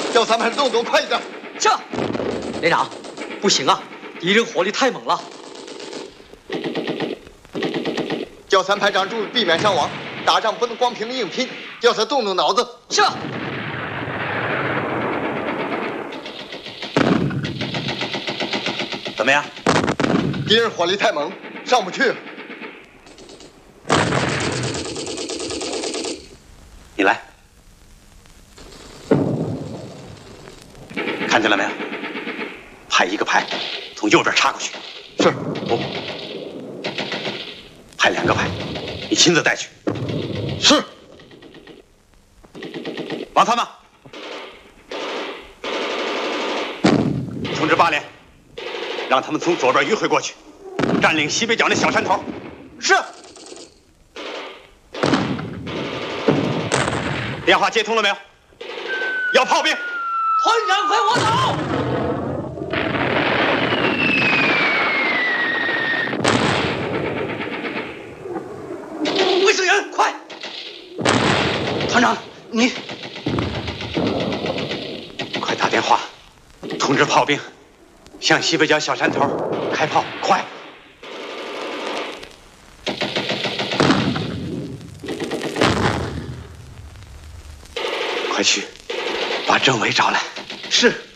叫三排动作快一点。 是，连长，不行啊，敌人火力太猛了。 叫三排长注意避免伤亡，打仗不能光凭硬拼，要他动动脑子。 是。 怎么样？ 敌人火力太猛，上不去。 你来，看见了没有？派一个排从右边插过去。 是。 不，派2个排，你亲自带去。 是。 王参谋，通知8连，让他们从左边迂回过去，占领西北角那小山头。 是。 电话接通了没有？要炮兵！ 团长，快火走！卫生员，快！团长，你快打电话，通知炮兵，向西北角小山头开炮，快！快去，把政委找来。 是。